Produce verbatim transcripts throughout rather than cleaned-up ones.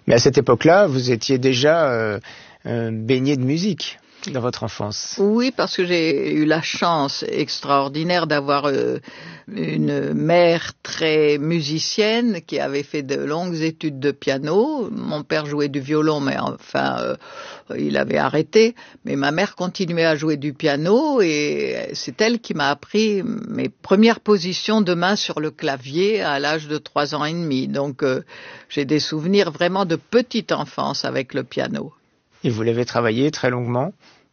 Mais à cette époque-là, vous étiez déjà euh, euh, baigné de musique dans votre enfance. Oui, parce que j'ai eu la chance extraordinaire d'avoir euh, une mère très musicienne qui avait fait de longues études de piano. Mon père jouait du violon, mais enfin, euh, il avait arrêté. Mais ma mère continuait à jouer du piano et c'est elle qui m'a appris mes premières positions de main sur le clavier à l'âge de trois ans et demi. Donc, euh, j'ai des souvenirs vraiment de petite enfance avec le piano. Et vous l'avez travaillé très longuement?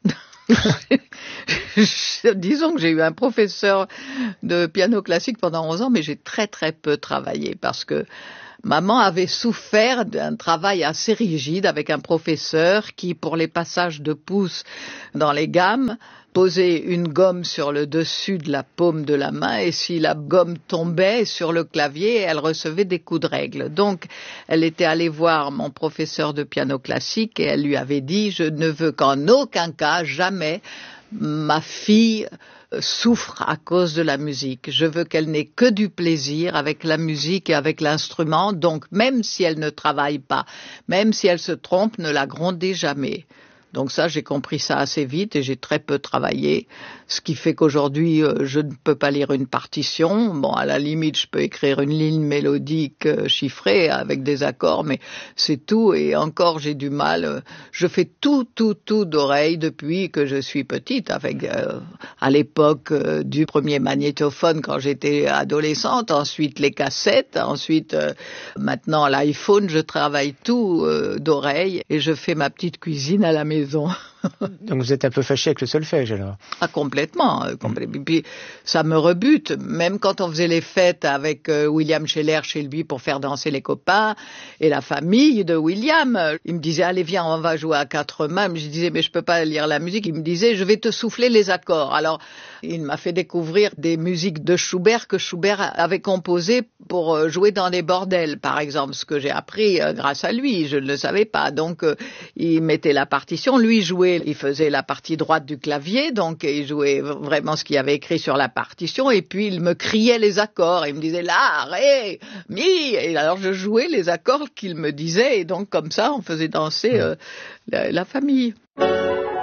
Disons que j'ai eu un professeur de piano classique pendant onze ans, mais j'ai très très peu travaillé parce que maman avait souffert d'un travail assez rigide avec un professeur qui, pour les passages de pouce dans les gammes, posait une gomme sur le dessus de la paume de la main et si la gomme tombait sur le clavier, elle recevait des coups de règle. Donc, elle était allée voir mon professeur de piano classique et elle lui avait dit « Je ne veux qu'en aucun cas, jamais, ma fille souffre à cause de la musique. Je veux qu'elle n'ait que du plaisir avec la musique et avec l'instrument. Donc, même si elle ne travaille pas, même si elle se trompe, ne la grondez jamais. » Donc ça, j'ai compris ça assez vite et j'ai très peu travaillé, ce qui fait qu'aujourd'hui, euh, je ne peux pas lire une partition. Bon, à la limite, je peux écrire une ligne mélodique euh, chiffrée avec des accords, mais c'est tout. Et encore, j'ai du mal. Euh, je fais tout, tout, tout d'oreille depuis que je suis petite, avec euh, à l'époque euh, du premier magnétophone quand j'étais adolescente, ensuite les cassettes, ensuite euh, maintenant l'iPhone. Je travaille tout euh, d'oreille et je fais ma petite cuisine à la maison. Donc vous êtes un peu fâché avec le solfège alors? Ah, complètement. Euh, complè- mmh. Puis ça me rebute. Même quand on faisait les fêtes avec euh, William Scheller chez lui pour faire danser les copains et la famille de William, euh, il me disait allez viens on va jouer à quatre mains. Je disais mais je peux pas lire la musique. Il me disait je vais te souffler les accords. Alors il m'a fait découvrir des musiques de Schubert que Schubert avait composées pour euh, jouer dans des bordels par exemple. Ce que j'ai appris euh, grâce à lui. Je ne le savais pas. Donc euh, il mettait la partition. Lui jouait, il faisait la partie droite du clavier, donc il jouait vraiment ce qu'il avait écrit sur la partition, et puis il me criait les accords, il me disait la, ré, mi, et alors je jouais les accords qu'il me disait, et donc comme ça on faisait danser euh, la, la famille.